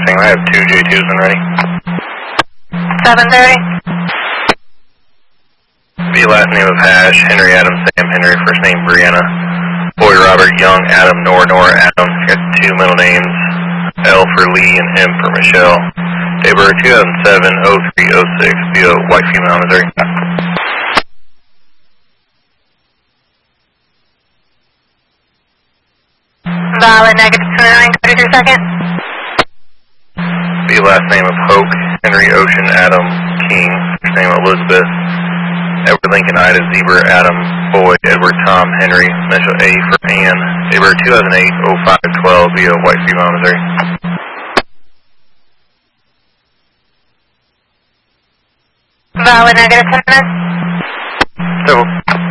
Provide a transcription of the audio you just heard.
Tango, I have 2 J2s when ready. 730. B last name of Hash, Henry Adams, Sam Henry, first name Brianna. Boy Robert, Young Adam, Nora Adam. Got 2 middle names, L for Lee and M for Michelle. Date of birth 2007-03-06, be a white female, Missouri. Valid, negative 29, 33 seconds. B last name of Hoke, Henry Ocean Adam King, first name Elizabeth. Edward Lincoln Ida Zebra Adam Boy Edward Tom Henry, initial A for Ann. Date of birth 2008-05-12, be a white female, Missouri. Valid, negative 10 minutes. Civil.